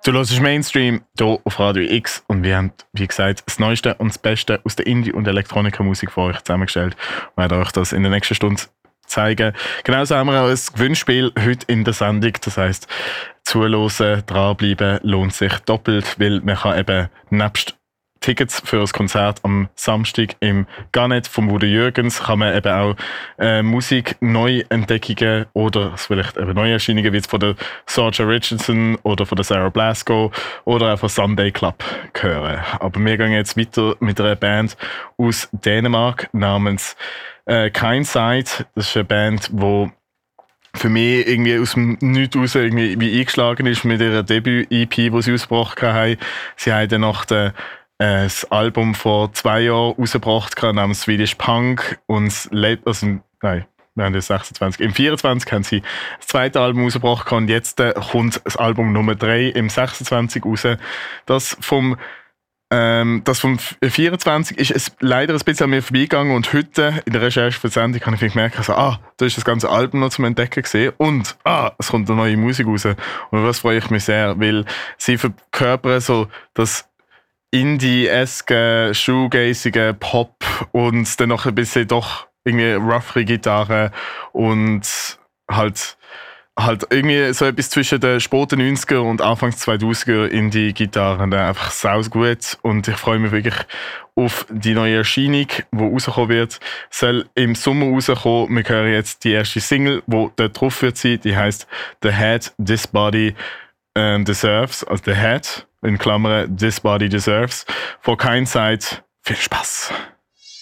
Du hörst Mainstream hier auf Radio X und wir haben, wie gesagt, das Neueste und das Beste aus der Indie- und Elektronika-Musik für euch zusammengestellt und werden euch das in der nächsten Stunde zeigen. Genauso haben wir auch ein Gewinnspiel heute in der Sendung. Das heisst, zuhören, dranbleiben lohnt sich doppelt, weil man kann eben nebst Tickets für das Konzert am Samstag im Garnet von Udo Jürgens kann man eben auch Musik, Neuentdeckungen oder vielleicht eben Neuerscheinungen wie von der Sorja Richardson oder von der Sarah Blasko oder auch von Sunday Club hören. Aber wir gehen jetzt weiter mit einer Band aus Dänemark namens Kindside. Das ist eine Band, die für mich irgendwie aus dem Nichts raus irgendwie wie eingeschlagen ist mit ihrer Debüt-EP, die sie ausgebracht haben. Sie haben dann nach der das Album vor 2 Jahren rausgebracht namens Swedish Punk und wir haben jetzt 26. Im 24 haben sie das zweite Album rausgebracht und jetzt kommt das Album Nummer 3 im 26 raus. Das vom 24 ist es leider ein bisschen an mir vorbeigegangen und heute in der Recherche für die Sendung habe ich gemerkt, da ist das ganze Album noch zum Entdecken gesehen und es kommt eine neue Musik raus. Und das freue ich mich sehr, weil sie verkörpern so das Indie-eske, shoegazige Pop und dann noch ein bisschen doch irgendwie roughere Gitarre und halt irgendwie so etwas zwischen den späten 90er und Anfangs 2000er Indie-Gitarren. Einfach saus gut und ich freue mich wirklich auf die neue Erscheinung, die rauskommen wird. Soll im Sommer rauskommen. Wir hören jetzt die erste Single, die dort drauf wird sein. Die heisst The Head This Body Deserves, also The Head in Klammern This Body Deserves. Von Kindside. Viel Spaß!